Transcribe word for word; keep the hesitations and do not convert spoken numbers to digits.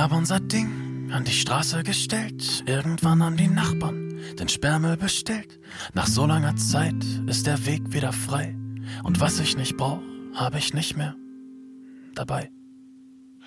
Hab unser Ding an die Straße gestellt, irgendwann an die Nachbarn den Sperrmüll bestellt. Nach so langer Zeit ist der Weg wieder frei und was ich nicht brauch, hab ich nicht mehr dabei.